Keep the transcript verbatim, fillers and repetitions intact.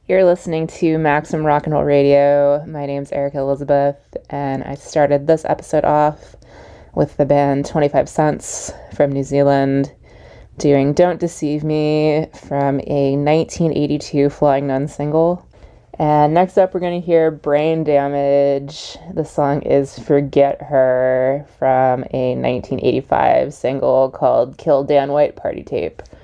You're listening to Maxim Rock and Roll Radio. My name's Erica Elizabeth, and I started this episode off with the band twenty-five cents from New Zealand doing Don't Deceive Me from a nineteen eighty-two Flying Nun single. And next up, we're going to hear Brain Damage. The song is Forget Her from a nineteen eighty-five single called Kill Dan White Party Tape.